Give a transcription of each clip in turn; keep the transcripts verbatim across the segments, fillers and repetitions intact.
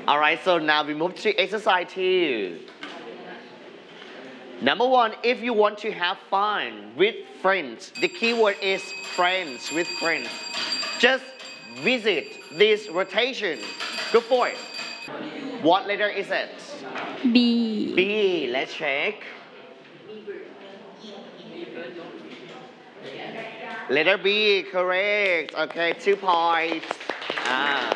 Alright, so now we move to exercise two. Number one, if you want to have fun with friends, the keyword is friends with friends. Just visit this rotation. Go for it. What letter is it? B. B. Let's check. Letter B, correct. Okay, two points. Ah.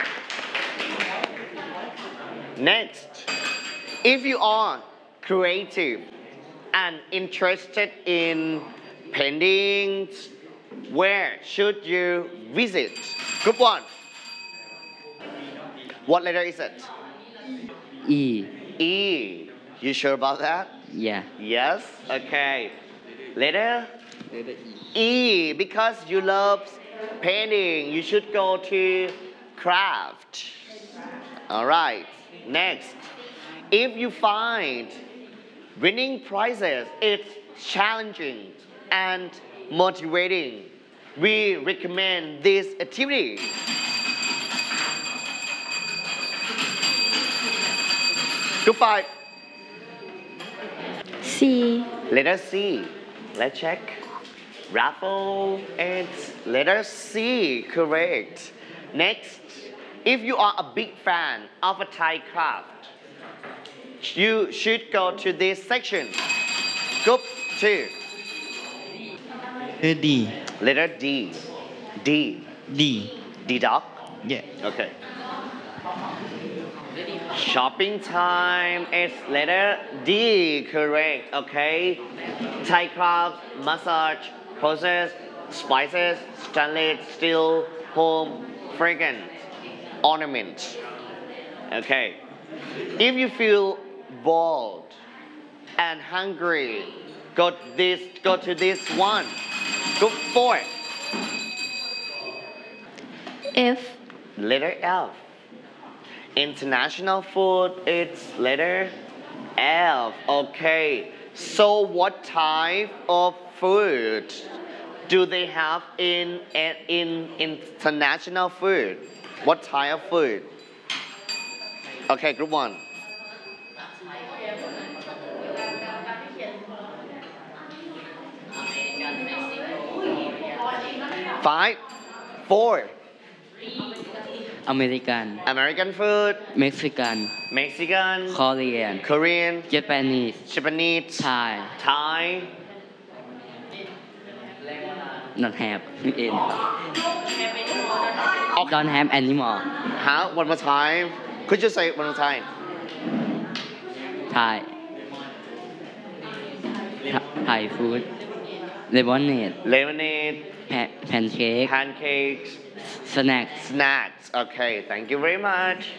Next, if you are creative and interested in paintings, where should you visit? Group one. What letter is it? E. E. You sure about that? Yeah. Yes? Okay. Letter? Letter E. E. Because you love painting, you should go to craft. Alright. Next. If you find winning prizes, it's challenging and motivating, we recommend this activity. Group five. C. Letter C. Let's check. Raffle. It's letter C. Correct. Next. If you are a big fan of a Thai craft, you should go to this section. Group two. Letter D. Letter D. D. D. D dog? Yeah. Okay. Shopping time is letter D, correct, okay. Thai craft, massage, process, spices, stainless steel, home, fragrance, ornaments. Okay. If you feel bored and hungry, go this go to this one. Go for it. F. Letter F. International food, it's letter F. Okay. So what type of food do they have in, in international food? What type of food? Okay, group one. Five, four. American. American food, Mexican. Mexican, Korean. Korean, Japanese. Japanese, Thai. Thai. Not have. In. Don't have anymore. How? One more time. Could you say it one more time? Thai. Th- Thai food. Lemonade. Lemonade, Pa- pancake. pancakes, Snacks. snacks. Okay, thank you very much.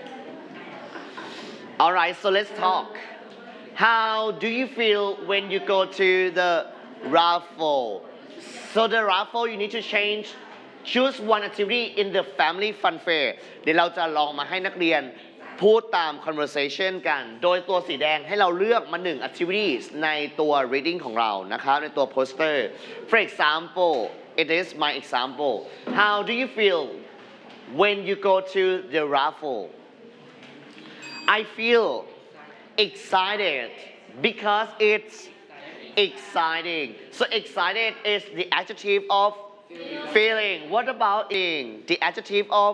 All right, so let's talk. How do you feel when you go to the raffle? So the raffle, you need to change. Choose one activity in the family fun fair. เดี๋ยวเราจะลองมาให้นักเรียนพูดตาม conversation กัน โดยตัวสีแดงให้เราเลือกมาหนึ่ง activities ในตัว reading ของเรานะครับในตัว poster. For example, it is my example. How do you feel when you go to the raffle? I feel excited because it's exciting. So excited is the adjective of feeling. What about being? The adjective of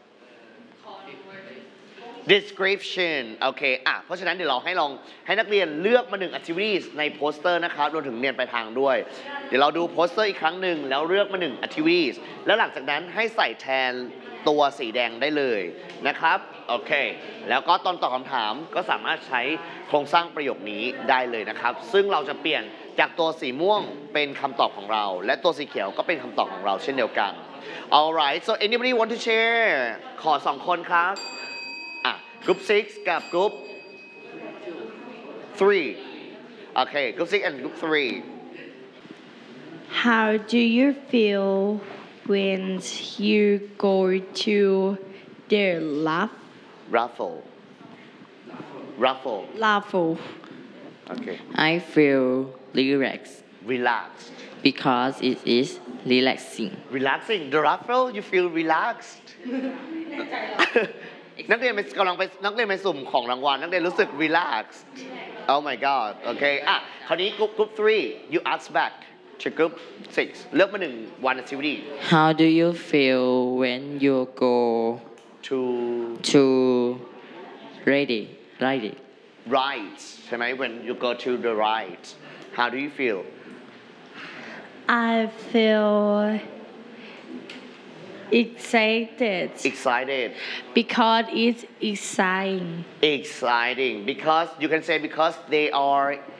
description โอเคอ่ะเพราะฉะนั้นเดี๋ยวเราให้ลองให้นักเรียนเลือกมาหนึ่ง activities ในโปสเตอร์นะครับรวมถึงเรียนไปทางด้วยเดี๋ยวเราดูโปสเตอร์อีกครั้งหนึ่งแล้วเลือกมาหนึ่ง activities แล้วหลังจากนั้นให้ใส่แทนตัวสีแดงได้เลยนะครับโอเคแล้วก็ตอนตอบคำถามก็สามารถใช้โครงสร้างประโยคนี้ได้เลยนะครับซึ่งเราจะเปลี่ยนจากตัวสีม่วงเป็นคำตอบของเราและตัวสีเขียวก็เป็นคำตอบของเราเช่นเดียวกัน alright so anybody want to share ขอสองคนครับอ่ะ group six กับ group three โอเค group six and group three How do you feel when you go to the laugh raffle raffle raffle? okay I feel relaxed relaxed because it is relaxing. relaxing the raffle you feel relaxed นักเรียนไปกำลังไปนักเรียนไปสุ่มของรางวัลนักเรียนรู้สึก relax oh my god โอเคอ่ะคราวนี้กรุ๊ปกรุ๊ป three you ask back to group six เลือกมาหนึ่ง one activity How do you feel when you go to to ready ready right ใช่ไหม when you go to the right how do you feel I feel excited excited because it's exciting. exciting because you can say because they are